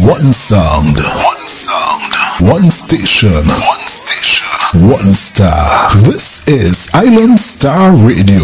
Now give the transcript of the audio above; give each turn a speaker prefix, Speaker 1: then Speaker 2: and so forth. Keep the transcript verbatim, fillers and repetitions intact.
Speaker 1: One sound. One sound. One station. One station. One star. This is Island Star Radio.